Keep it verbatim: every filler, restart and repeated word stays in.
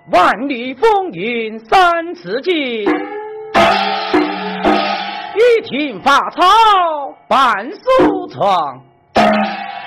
万里风云三尺劲，一庭发草半梳窗。